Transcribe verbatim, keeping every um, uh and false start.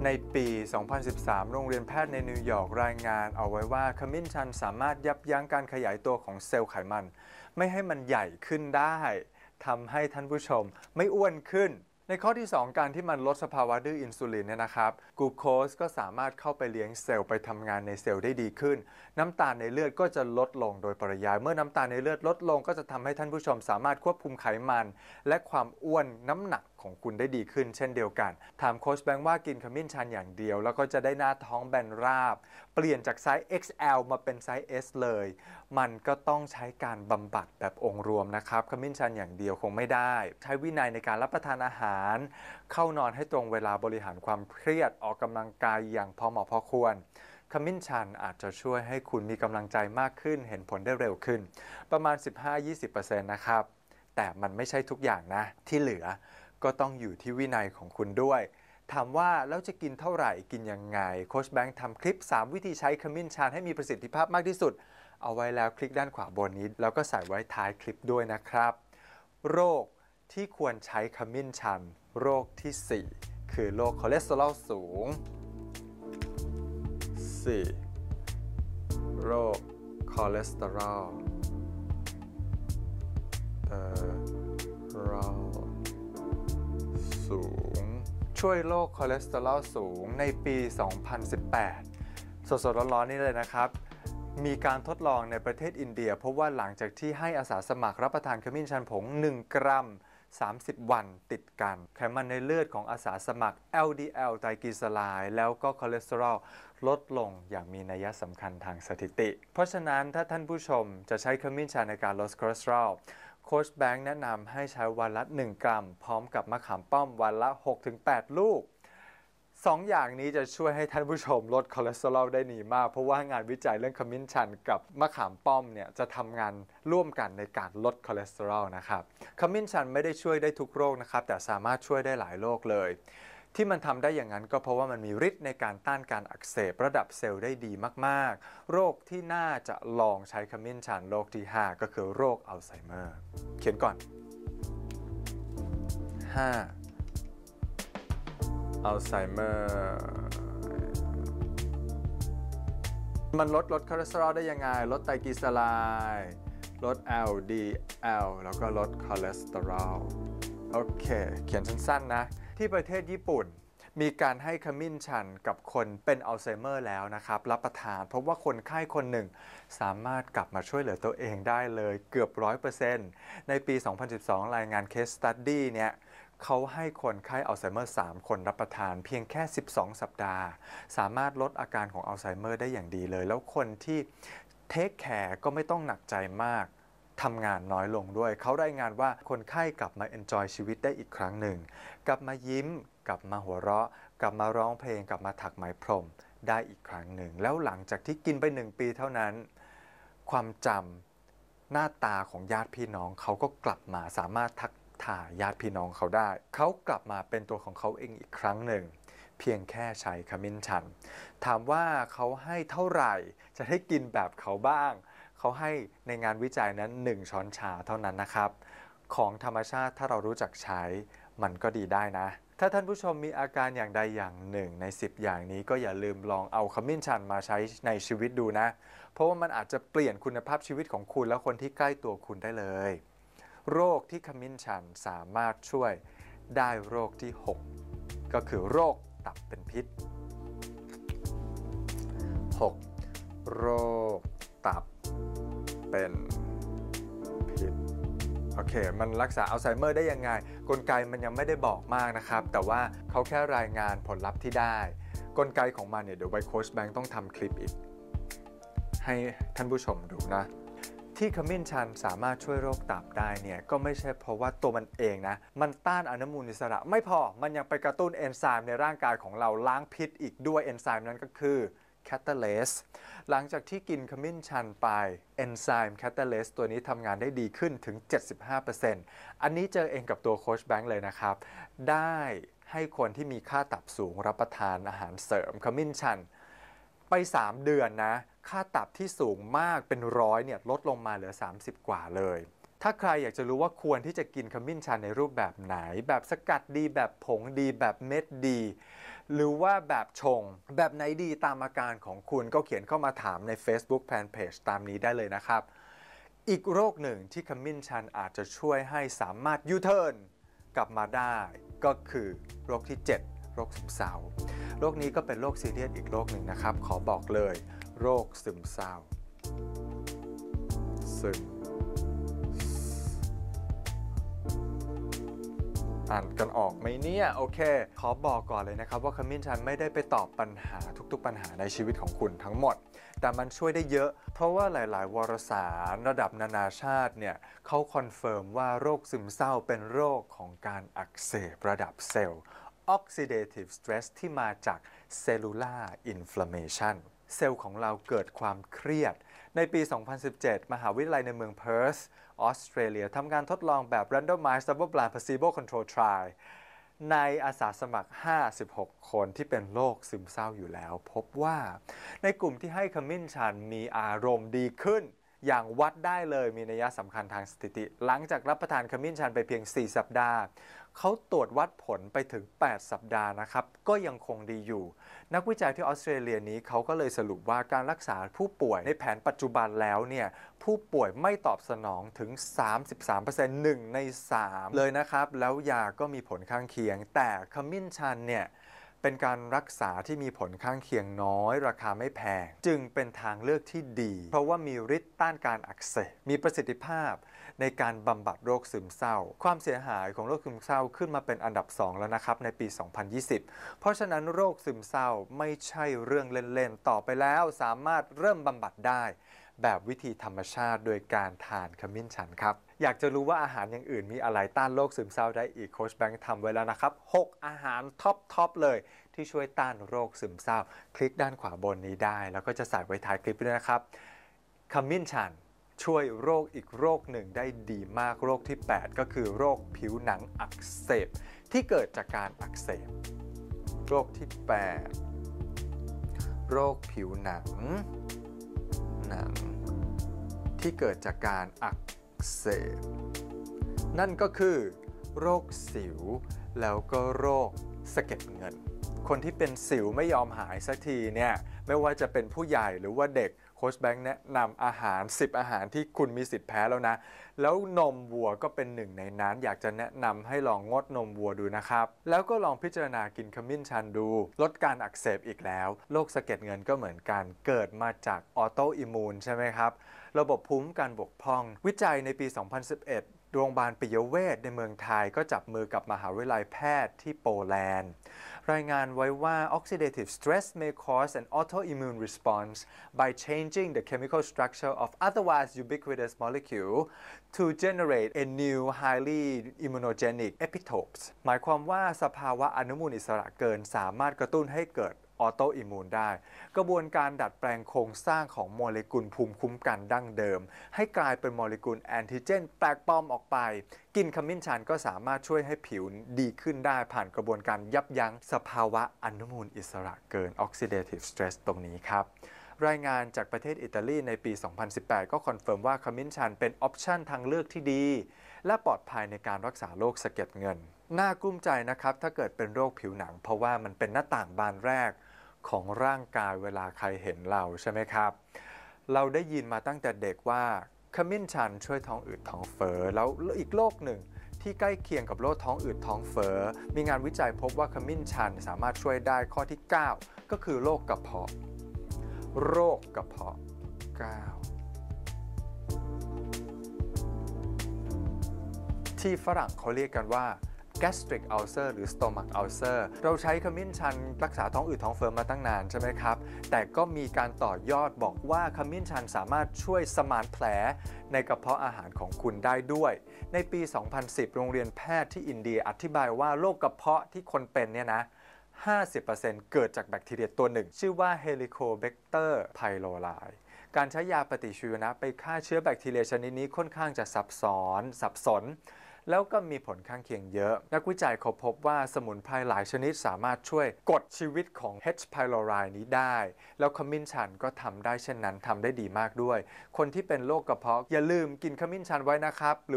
ในปี สองพันสิบสาม โรงเรียนแพทย์ในนิวยอร์กรายงานเอาไว้ว่าขมิ้นชันสามารถยับยั้งการขยายตัวของเซลล์ไขมันไม่ให้มันใหญ่ขึ้นได้ทำให้ท่านผู้ชมไม่อ้วนขึ้นในข้อที่ สอง การที่มันลดสภาวะดื้ออินซูลินเนี่ยนะครับกลูโคสก็สามารถเข้าไปเลี้ยงเซลล์ไปทำงานในเซลล์ได้ดีขึ้นน้ำตาลในเลือดก็จะลดลงโดยปริยายเมื่อน้ำตาลในเลือดลดลงก็จะทำให้ท่านผู้ชมสามารถควบคุมไขมันและความอ้วนน้ำหนักของคุณได้ดีขึ้นเช่นเดียวกันถามโค้ชแบงค์ว่ากินขมิ้นชันอย่างเดียวแล้วก็จะได้หน้าท้องแบนราบเปลี่ยนจากไซส์ เอ็กซ์ แอล มาเป็นไซส์ เอส เลยมันก็ต้องใช้การบำบัดแบบองค์รวมนะครับขมิ้นชันอย่างเดียวคงไม่ได้ใช้วินัยในการรับประทานอาหารเข้านอนให้ตรงเวลาบริหารความเครียดออกกำลังกายอย่างพอเหมาะพอควรขมิ้นชันอาจจะช่วยให้คุณมีกำลังใจมากขึ้นเห็นผลได้เร็วขึ้นประมาณ สิบห้าถึงยี่สิบเปอร์เซ็นต์ นะครับแต่มันไม่ใช่ทุกอย่างนะที่เหลือก็ต้องอยู่ที่วินัยของคุณด้วยถามว่าแล้วจะกินเท่าไหร่กินยังไงโค้ชแบงค์ทำคลิปสามวิธีใช้ขมิ้นชันให้มีประสิทธิภาพมากที่สุดเอาไว้แล้วคลิกด้านขวาบนนี้แล้วก็ใส่ไว้ท้ายคลิปด้วยนะครับโรคที่ควรใช้ขมิ้นชันโรคที่ สี่ คือโรคคอเลสเตอรอลสูง สี่ โรคคอเลสเตอรอลเอ่อรอสูงช่วยโรคคอเลสเตอรอลสูงในปี สองพันสิบแปด สดๆร้อนๆนี่เลยนะครับมีการทดลองในประเทศอินเดียพบว่าหลังจากที่ให้อาสาสมัครรับประทานขมิ้นชันผง หนึ่ง กรัม สามสิบ วันติดกันไขมันในเลือดของอาสาสมัคร แอล ดี แอล ไตรกลีเซอไรด์แล้วก็คอเลสเตอรอลลดลงอย่างมีนัยสำคัญทางสถิติเพราะฉะนั้นถ้าท่านผู้ชมจะใช้ขมิ้นชันในการลดคอเลสเตอรอลโค้ชแบงค์แนะนำให้ใช้วันละ หนึ่ง กรัมพร้อมกับมะขามป้อมวันละ หกถึงแปด ลูกสอง อย่างนี้จะช่วยให้ท่านผู้ชมลดคอเลสเตอรอลได้ดีมากเพราะว่างานวิจัยเรื่องขมิ้นชันกับมะขามป้อมเนี่ยจะทำงานร่วมกันในการลดคอเลสเตอรอลนะครับขมิ้นชันไม่ได้ช่วยได้ทุกโรคนะครับแต่สามารถช่วยได้หลายโรคเลยที่มันทำได้อย่างนั้นก็เพราะว่ามันมีฤทธิ์ในการต้านการอักเสบระดับเซลล์ได้ดีมากๆโรคที่น่าจะลองใช้ขมิ้นชันโรคที่ ห้า ก็คือโรคอัลไซเมอร์เขียนก่อน ห้าอัลไซเมอร์มันลดลดคอเลสเตอรอลได้ยังไงลดไตรกลีเซอไรด์ลด แอล ดี แอล แล้วก็ลดคอเลสเตอรอลโอเคเขียนสั้นๆนะที่ประเทศญี่ปุ่นมีการให้ขมิ้นชันกับคนเป็นอัลไซเมอร์แล้วนะครับรับประทานเพราะว่าคนไข้คนหนึ่งสามารถกลับมาช่วยเหลือตัวเองได้เลยเกือบ ร้อยเปอร์เซ็นต์ ในปี สองพันสิบสอง รายงาน Case Study เนี่ยเขาให้คนไข้อัลไซเมอร์ สาม คนรับประทานเพียงแค่ สิบสอง สัปดาห์สามารถลดอาการของอัลไซเมอร์ได้อย่างดีเลยแล้วคนที่เทคแคร์ก็ไม่ต้องหนักใจมากทำงานน้อยลงด้วยเขารายงานว่าคนไข้กลับมาเอนจอยชีวิตได้อีกครั้งหนึ่งกลับมายิ้มกลับมาหัวเราะกลับมาร้องเพลงกลับมาถักไหมพรมได้อีกครั้งหนึ่งแล้วหลังจากที่กินไปหนึ่งปีเท่านั้นความจำหน้าตาของญาติพี่น้องเขาก็กลับมาสามารถทักทายญาติพี่น้องเขาได้เขากลับมาเป็นตัวของเขาเองอีกครั้งหนึ่งเพียงแค่ใช้ขมิ้นชันถามว่าเขาให้เท่าไหร่จะได้กินแบบเขาบ้างเขาให้ในงานวิจัยนั้นหนึ่งช้อนชาเท่านั้นนะครับของธรรมชาติถ้าเรารู้จักใช้มันก็ดีได้นะถ้าท่านผู้ชมมีอาการอย่างใดอย่างหนึ่งในสิบอย่างนี้ก็อย่าลืมลองเอาขมิ้นชันมาใช้ในชีวิตดูนะเพราะว่ามันอาจจะเปลี่ยนคุณภาพชีวิตของคุณและคนที่ใกล้ตัวคุณได้เลยโรคที่ขมิ้นชันสามารถช่วยได้โรคที่ หก ก็คือโรคตับเป็นพิษ หก โรคตับเป็นพิษโอเคมันรักษาอัลไซเมอร์ได้ยังไงกลไกมันยังไม่ได้บอกมากนะครับแต่ว่าเขาแค่รายงานผลลัพธ์ที่ได้กลไกของมันเนี่ยเดี๋ยวไว้โค้ชแบงค์ต้องทำคลิปอีกให้ท่านผู้ชมดูนะที่ขมิ้นชันสามารถช่วยโรคตับได้เนี่ยก็ไม่ใช่เพราะว่าตัวมันเองนะมันต้านอนุมูลอิสระไม่พอมันยังไปกระตุ้นเอนไซม์ในร่างกายของเราล้างพิษอีกด้วยเอนไซม์นั้นก็คือแคตาเลสหลังจากที่กินขมิ้นชันไปเอนไซม์แคตาเลสตัวนี้ทำงานได้ดีขึ้นถึง เจ็ดสิบห้าเปอร์เซ็นต์ อันนี้เจอเองกับตัวโค้ชแบงค์เลยนะครับได้ให้คนที่มีค่าตับสูงรับประทานอาหารเสริมขมิ้นชันไปสามเดือนนะค่าตับที่สูงมากเป็นร้อยเนี่ยลดลงมาเหลือสามสิบกว่าเลยถ้าใครอยากจะรู้ว่าควรที่จะกินขมิ้นชันในรูปแบบไหนแบบสกัดดีแบบผงดีแบบเม็ดดีหรือว่าแบบชงแบบไหนดีตามอาการของคุณก็เขียนเข้ามาถามใน Facebook Fanpage ตามนี้ได้เลยนะครับอีกโรคหนึ่งที่ขมิ้นชันอาจจะช่วยให้สามารถยูเทิร์นกลับมาได้ก็คือโรคที่เจ็ดโรคซึมเศร้าโรคนี้ก็เป็นโรคซีเรียสอีกโรคหนึ่งนะครับขอบอกเลยโรคซึมเศร้าซึมอ่านกันออกไหมเนี่ยโอเคขอบอกก่อนเลยนะครับว่าขมิ้นชันไม่ได้ไปตอบปัญหาทุกๆปัญหาในชีวิตของคุณทั้งหมดแต่มันช่วยได้เยอะเพราะว่าหลายๆวารสารระดับนานาชาติเนี่ยเขาคอนเฟิร์มว่าโรคซึมเศร้าเป็นโรคของการอักเสบระดับเซลล์ Oxidative Stress ที่มาจาก Cellular Inflammation เซลล์ของเราเกิดความเครียดในปี สองพันสิบเจ็ด มหาวิทยาลัยในเมืองเพิร์ธออสเตรเลียทำการทดลองแบบ Randomized Double-Blind Placebo Control Trial ในอาสาสมัคร ห้าสิบหก คนที่เป็นโรคซึมเศร้าอยู่แล้วพบว่าในกลุ่มที่ให้ขมิ้นชันมีอารมณ์ดีขึ้นอย่างวัดได้เลยมีนัยสำคัญทางสถิติหลังจากรับประทานขมิ้นชันไปเพียง สี่ สัปดาห์เขาตรวจวัดผลไปถึง แปด สัปดาห์นะครับก็ยังคงดีอยู่นักวิจัยที่ออสเตรเลียนี้เขาก็เลยสรุปว่าการรักษาผู้ป่วยในแผนปัจจุบันแล้วเนี่ยผู้ป่วยไม่ตอบสนองถึง สามสิบสามเปอร์เซ็นต์ หนึ่งในสามเลยนะครับแล้วยาก็มีผลข้างเคียงแต่ขมิ้นชันเนี่ยเป็นการรักษาที่มีผลข้างเคียงน้อยราคาไม่แพงจึงเป็นทางเลือกที่ดีเพราะว่ามีฤทธิ์ต้านการอักเสบมีประสิทธิภาพในการบำบัดโรคซึมเศร้าความเสียหายของโรคซึมเศร้าขึ้นมาเป็นอันดับสองแล้วนะครับในปี สองพันยี่สิบ เพราะฉะนั้นโรคซึมเศร้าไม่ใช่เรื่องเล่นๆต่อไปแล้วสามารถเริ่มบำบัดได้แบบวิธีธรรมชาติโดยการทานขมิ้นชันครับอยากจะรู้ว่าอาหารอย่างอื่นมีอะไรต้านโรคซึมเศร้าได้อีกโค้ชแบงค์ทำไว้แล้วนะครับหกอาหารท็อปท็อปเลยที่ช่วยต้านโรคซึมเศร้าคลิกด้านขวาบนนี้ได้แล้วก็จะใส่ไว้ท้ายคลิปด้วยนะครับขมิ้นชันช่วยโรคอีกโรคหนึ่งได้ดีมากโรคที่แปดก็คือโรคผิวหนังอักเสบที่เกิดจากการอักเสบโรคที่แปดโรคผิวหนังหนังที่เกิดจากการอักเสบนั่นก็คือโรคสิวแล้วก็โรคสะเก็ดเงินคนที่เป็นสิวไม่ยอมหายสักทีเนี่ยไม่ว่าจะเป็นผู้ใหญ่หรือว่าเด็กโค้ชแบงค์แนะนำอาหารสิบอาหารที่คุณมีสิทธิ์แพ้แล้วนะแล้วนมวัวก็เป็นหนึ่งในนั้นอยากจะแนะนำให้ลองงดนมวัวดูนะครับแล้วก็ลองพิจารณากินขมิ้นชันดูลดการอักเสบอีกแล้วโรคสะเก็ดเงินก็เหมือนกันเกิดมาจากออโตอิมูนใช่ไหมครับระบบภูมิคุ้มกันบกพร่องวิจัยในปี สองพันสิบเอ็ด โรงพยาบาลปิยเวชในเมืองไทยก็จับมือกับมหาวิทยาลัยแพทย์ที่โปแลนด์รายงานไว้ว่า oxidative stress may cause an autoimmune response by changing the chemical structure of otherwise ubiquitous molecule to generate a new highly immunogenic epitopes หมายความว่าสภาวะอนุมูลอิสระเกินสามารถกระตุ้นให้เกิดออโตอิมูนได้กระบวนการดัดแปลงโครงสร้างของโมเลกุลภูมิคุ้มกันดั้งเดิมให้กลายเป็นโมเลกุลแอนติเจนแปลกปลอมออกไปกินขมิ้นชันก็สามารถช่วยให้ผิวดีขึ้นได้ผ่านกระบวนการยับยั้งสภาวะอนุมูลอิสระเกิน oxidative stress ตรงนี้ครับรายงานจากประเทศอิตาลีในปี สองพันสิบแปด ก็คอนเฟิร์มว่าขมิ้นชันเป็นออปชันทางเลือกที่ดีและปลอดภัยในการรักษาโรคสะเก็ดเงินน่ากลุ้มใจนะครับถ้าเกิดเป็นโรคผิวหนังเพราะว่ามันเป็นหน้าต่างบานแรกของร่างกายเวลาใครเห็นเราใช่ไหมครับเราได้ยินมาตั้งแต่เด็กว่าขมิ้นชันช่วยท้องอืดท้องเฟ้อแล้วอีกโรคหนึ่งที่ใกล้เคียงกับโรคท้องอืดท้องเฟ้อมีงานวิจัยพบว่าขมิ้นชันสามารถช่วยได้ข้อที่เก้าก็คือโรคกระเพาะโรคกระเพาะเก้าที่ฝรั่งเขาเรียกกันว่า gastric ulcer หรือ stomach ulcer เราใช้ขมิ้นชันรักษาท้องอืดท้องเฟ้อมาตั้งนานใช่ไหมครับแต่ก็มีการต่อยอดบอกว่าขมิ้นชันสามารถช่วยสมานแผลในกระเพาะอาหารของคุณได้ด้วยในปี สองพันสิบ โรงเรียนแพทย์ที่อินเดียอธิบายว่าโรคกระเพาะที่คนเป็นเนี่ยนะห้าสิบเปอร์เซ็นต์ เกิดจากแบคทีเรียตัวหนึ่งชื่อว่า Helicobacter pylori การใช้ยาปฏิชีวนะไปฆ่าเชื้อแบคทีเรียชนิดนี้ค่อนข้างจะซับซ้อนสับสนแล้วก็มีผลข้างเคียงเยอะนักวิจัยเขาพบว่าสมุนไพรหลายชนิดสามารถช่วยกดชีวิตของ H. pylori นี้ได้แล้วขมิ้นชันก็ทำได้เช่นนั้นทำได้ดีมากด้วยคนที่เป็นโรคกระเพาะอย่าลืมกินขมิ้นชันไว้นะครับ